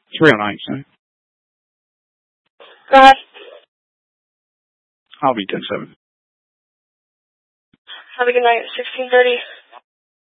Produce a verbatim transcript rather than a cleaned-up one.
It's real nice, huh? Go ahead. I'll be ten seven. Have a good night. sixteen thirty.